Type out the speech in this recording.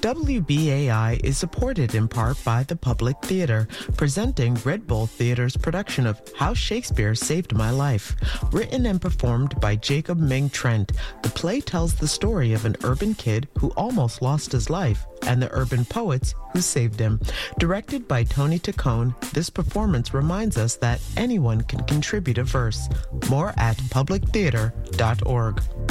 WBAI is supported in part by the Public Theater, presenting Red Bull Theater's production of How Shakespeare Saved My Life. Written and performed by Jacob Ming Trent, the play tells the story of an urban kid who almost lost his life and the urban poets who saved him. Directed by Tony Taccone, this performance reminds us that anyone can contribute a verse. More at publictheater.org.